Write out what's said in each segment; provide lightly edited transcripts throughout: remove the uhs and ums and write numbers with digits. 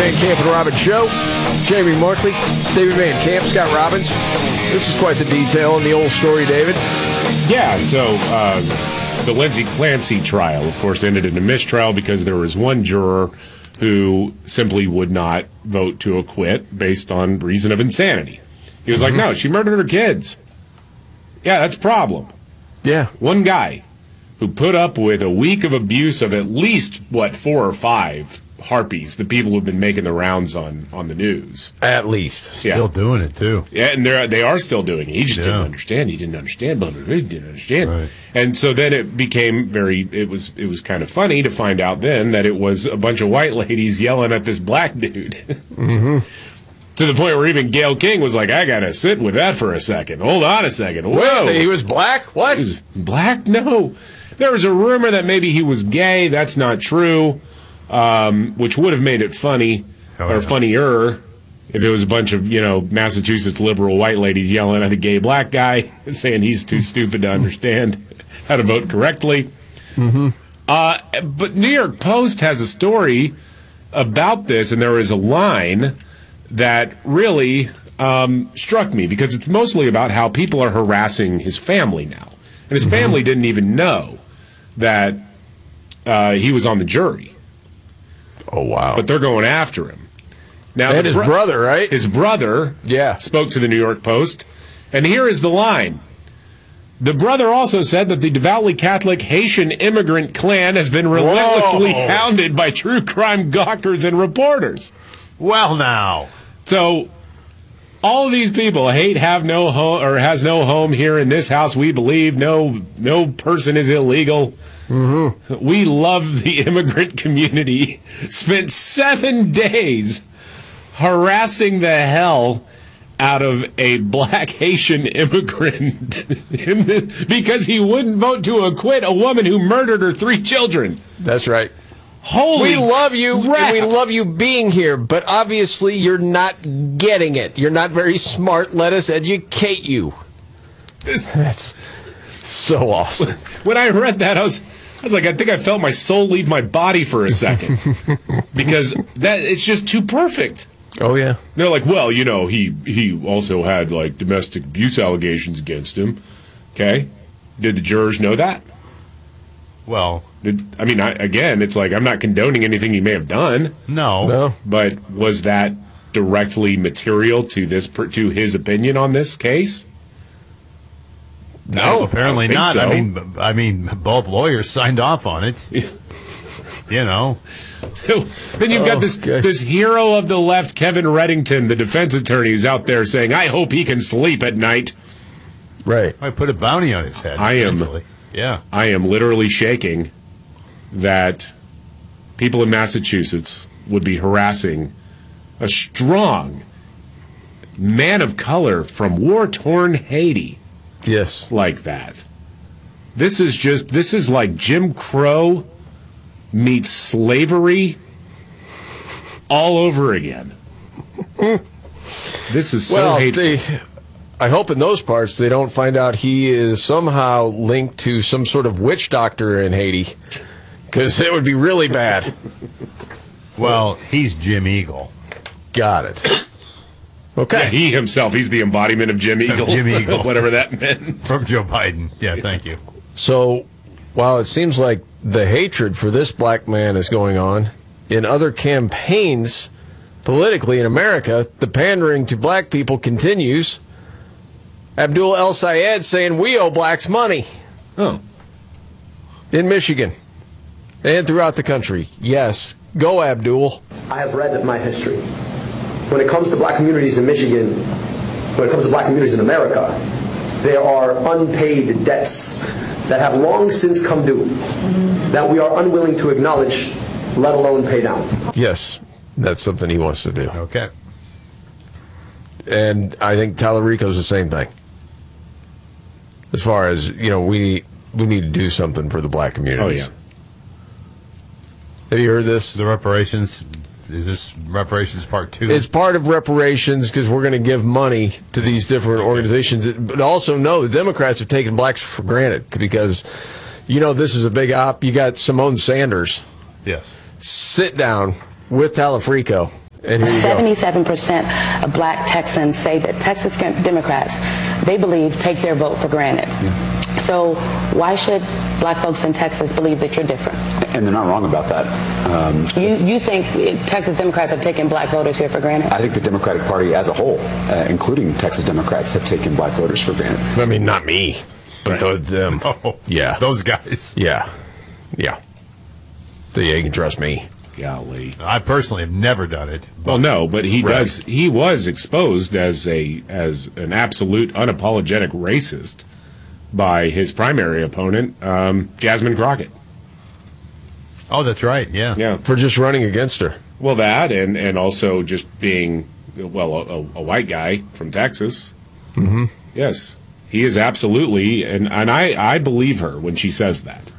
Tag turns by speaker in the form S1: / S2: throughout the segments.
S1: Van Camp and Robbins Show. Jamie Markley, David Van Camp, Scott Robbins. This is quite the detail in the old story, David.
S2: Yeah, so the Lindsay Clancy trial, of course, ended in a mistrial because there was one juror who simply would not vote to acquit based on reason of insanity. He was like, no, she murdered her kids. Yeah, that's a problem.
S1: Yeah.
S2: One guy who put up with a week of abuse of at least, 4 or 5 harpies, the people who've been making the rounds on the news.
S1: At least.
S3: Still doing it, too.
S2: Yeah, and they are still doing it. He just didn't understand. He didn't understand. He didn't understand. Right. And so then it became it was kind of funny to find out then that it was a bunch of white ladies yelling at this black dude.
S1: Mm-hmm.
S2: To the point where even Gayle King was like, I got to sit with that for a second. Hold on a second. Whoa.
S1: Wait, he was black? What?
S2: He was black? No. There was a rumor that maybe he was gay. That's not true, which would have made it funny funnier if it was a bunch of, Massachusetts liberal white ladies yelling at a gay black guy saying he's too stupid to understand how to vote correctly.
S1: Mm-hmm.
S2: But New York Post has a story about this, and there is a line that really struck me because it's mostly about how people are harassing his family now. And his family didn't even know that he was on the jury.
S1: Oh, wow.
S2: But they're going after him. Now,
S1: and his brother, right?
S2: His brother spoke to the New York Post, and here is the line. The brother also said that the devoutly Catholic Haitian immigrant clan has been relentlessly hounded by true crime gawkers and reporters.
S3: Well, now.
S2: So, all of these people has no home here in this house. We believe no person is illegal.
S1: Mm-hmm.
S2: We love the immigrant community. Spent 7 days harassing the hell out of a black Haitian immigrant because he wouldn't vote to acquit a woman who murdered her 3 children.
S1: That's right.
S2: Holy
S1: we love you,
S2: crap.
S1: and we love you being here, but obviously you're not getting it. You're not very smart. Let us educate you. That's so awesome.
S2: When I read that, I was like, I think I felt my soul leave my body for a second because it's just too perfect.
S1: Oh, yeah.
S2: They're like, well, he also had, domestic abuse allegations against him. Okay. Did the jurors know that?
S3: Well,
S2: again, it's like I'm not condoning anything he may have done.
S3: No.
S2: But was that directly material to his opinion on this case?
S3: No, apparently not.
S2: So.
S3: I mean, both lawyers signed off on it.
S2: So, then you've got this hero of the left, Kevin Reddington, the defense attorney, who's out there saying, "I hope he can sleep at night."
S1: Right.
S3: I put a bounty on his head.
S2: I am literally shaking that people in Massachusetts would be harassing a strong man of color from war-torn Haiti.
S1: Yes.
S2: Like that. This is like Jim Crow meets slavery all over again. This is so hateful.
S1: I hope in those parts they don't find out he is somehow linked to some sort of witch doctor in Haiti, because it would be really bad.
S3: Well, he's Jim Eagle.
S1: Got it. Okay.
S2: Yeah, he himself, he's the embodiment of Jim Eagle.
S3: Jim Eagle.
S2: Whatever that meant.
S3: From Joe Biden. Yeah, thank you.
S1: So, while it seems like the hatred for this black man is going on, in other campaigns, politically in America, the pandering to black people continues. Abdul El Sayed saying we owe blacks money.
S2: Oh.
S1: In Michigan. And throughout the country. Yes. Go, Abdul.
S4: I have read my history. When it comes to black communities in Michigan, when it comes to black communities in America, there are unpaid debts that have long since come due that we are unwilling to acknowledge, let alone pay down.
S1: Yes. That's something he wants to do.
S3: Okay.
S1: And I think Tallarico's the same thing. As far as, we need to do something for the black communities.
S2: Oh, yeah.
S1: Have you heard this?
S3: The reparations, is this reparations part 2?
S1: It's part of reparations because we're going to give money to these different organizations. But also, no, the Democrats have taken blacks for granted because, this is a big op. You got Simone Sanders.
S3: Yes.
S1: Sit down with Tallarico And here you go.
S5: 77% of black Texans say that Texas Democrats, they believe, take their vote for granted. So why should black folks in Texas believe that you're different?
S6: And they're not wrong about that.
S5: You think Texas Democrats have taken black voters here for granted?
S6: I think the Democratic Party as a whole, including Texas Democrats, have taken black voters for granted.
S1: I mean, not me, but them.
S3: Oh,
S1: Yeah.
S3: those guys.
S1: Yeah. So you can trust me.
S2: Golly.
S3: I personally have never done it.
S2: Well, no, but he
S1: Right.
S2: does. He was exposed as an absolute unapologetic racist by his primary opponent, Jasmine Crockett.
S3: Oh, that's right. Yeah.
S2: Yeah.
S1: For just running against her.
S2: Well, that and also just being a white guy from Texas. Mm-hmm. Yes, he is absolutely, and I believe her when she says that.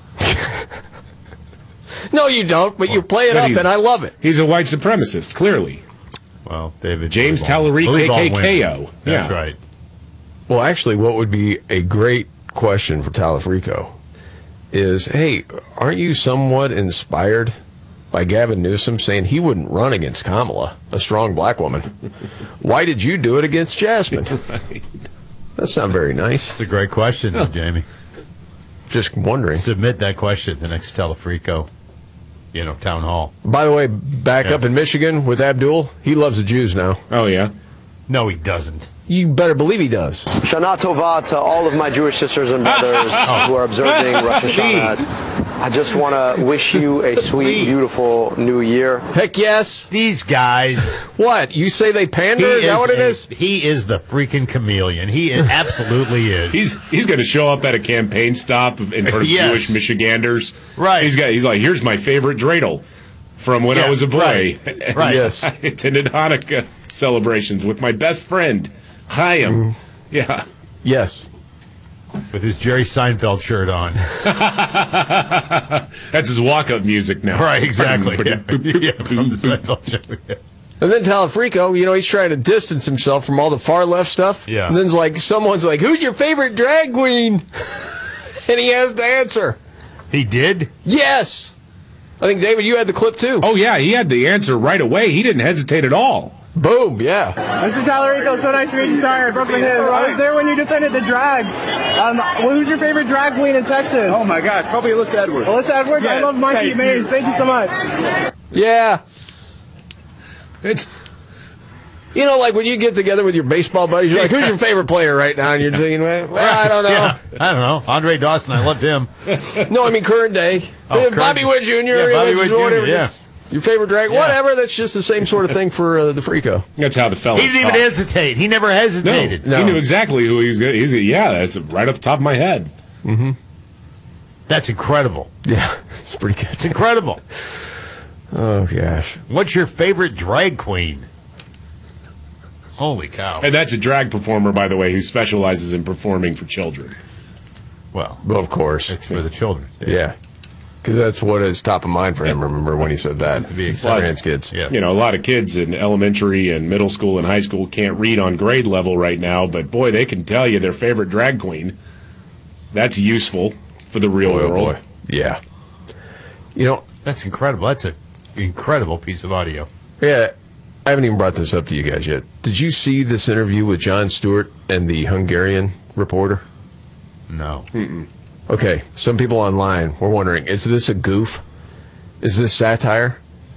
S1: No, you don't, but you play it
S2: But
S1: up,
S2: he's-
S1: and I love it.
S2: He's a white supremacist, clearly.
S3: Well, David.
S2: James
S3: believe all-
S2: Tallery,
S3: believe all women.
S2: KKKO.
S3: That's
S2: Yeah.
S3: right.
S1: Well, actually, what would be a great question for Talafrico is, hey, aren't you somewhat inspired by Gavin Newsom saying he wouldn't run against Kamala, a strong black woman? Why did you do it against Jasmine? That's not very nice.
S3: It's a great question, Jamie.
S1: Just wondering.
S3: Submit that question at the next Telefrico, town hall.
S1: By the way, back up in Michigan with Abdul, he loves the Jews now.
S2: Oh yeah.
S3: No, he doesn't.
S1: You better believe he does.
S4: Shana Tova to all of my Jewish sisters and brothers who are observing Rosh Hashanah. I just want to wish you a sweet, beautiful new year.
S1: Heck yes.
S3: These guys.
S1: What? You say they pander? Is that what it is?
S3: He is the freaking chameleon. He absolutely is.
S2: He's going to show up at a campaign stop in front of
S3: Yes.
S2: Jewish Michiganders.
S3: Right.
S2: He's like, here's my favorite dreidel from when I
S3: Yeah,
S2: was a boy.
S3: right, right.
S1: Yes.
S2: I attended Hanukkah celebrations with my best friend, Chaim. Yeah.
S1: Yes.
S3: With his Jerry Seinfeld shirt on.
S2: That's his walk-up music now.
S3: Right, exactly. Yeah, from the Seinfeld show. Yeah.
S1: And then Talafrico, he's trying to distance himself from all the far left stuff.
S3: Yeah.
S1: And then someone's like, who's your favorite drag queen? And he has to answer.
S3: He did?
S1: Yes. I think, David, you had the clip too.
S2: Oh, yeah, he had the answer right away. He didn't hesitate at all.
S1: Boom, yeah.
S7: Mr. Talarico, so nice to meet you. Sorry, Brooklyn Hills. I was there when you defended the drags. Who's your favorite drag queen in Texas?
S8: Oh my gosh, probably Alyssa Edwards.
S7: Alyssa Edwards? I
S8: Yes,
S7: love Monkey
S8: thank
S7: Maze.
S8: you.
S7: Thank you so much.
S1: Yeah.
S2: It's
S1: Like when you get together with your baseball buddies, you're like, who's your favorite player right now? And you're thinking, well, I don't know.
S3: Yeah, I don't know. Andre Dawson, I loved him.
S1: No, I mean current day.
S3: current-
S1: Bobby Wood Jr.
S3: Yeah, Bobby Wood Jr.,
S1: whatever.
S3: yeah.
S1: Your favorite drag,
S3: Yeah.
S1: whatever. That's just the same sort of thing for the Frico.
S2: That's how the fellas
S3: He didn't even
S2: talk.
S3: hesitate. He never hesitated.
S1: No.
S2: He knew exactly who he was going to. Yeah, that's right off the top of my head.
S3: That's incredible.
S1: Yeah, it's pretty good.
S3: It's incredible.
S1: Oh gosh.
S3: What's your favorite drag queen? Holy cow.
S2: And that's a drag performer, by the way, who specializes in performing for children.
S3: Well,
S1: Well, of course.
S3: it's for the children.
S1: Yeah. Because that's what is top of mind for him. Remember when he said that?
S3: To be exact.
S1: Trans kids.
S3: Yeah.
S2: You know, a lot of kids in elementary and middle school and high school can't read on grade level right now, but boy, they can tell you their favorite drag queen. That's useful for the real
S1: Boy, oh
S2: world.
S1: boy. Yeah. You know,
S3: That's incredible. That's an incredible piece of audio.
S1: yeah, I haven't even brought this up to you guys yet. Did you see this interview with Jon Stewart and the Hungarian reporter?
S3: No.
S1: Okay, some people online were wondering, is this a goof? Is this satire?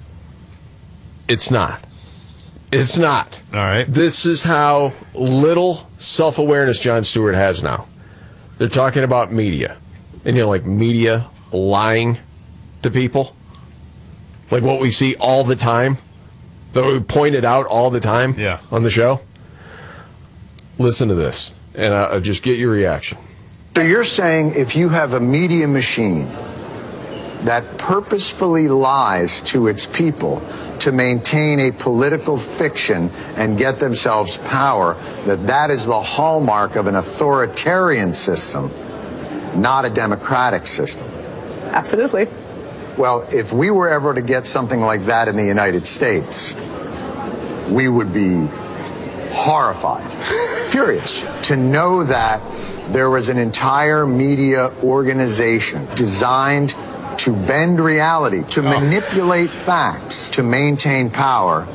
S1: It's not. It's not.
S3: All right.
S1: This is how little self-awareness Jon Stewart has now. They're talking about media. And, like media lying to people. Like what we see all the time. That we pointed out all the time
S3: Yeah.
S1: on the show. Listen to this, and I'll just get your reaction.
S9: So you're saying if you have a media machine that purposefully lies to its people to maintain a political fiction and get themselves power, that is the hallmark of an authoritarian system, not a democratic system?
S10: Absolutely.
S9: Well, if we were ever to get something like that in the United States, we would be horrified, furious to know that there was an entire media organization designed to bend reality, to manipulate facts, to maintain power,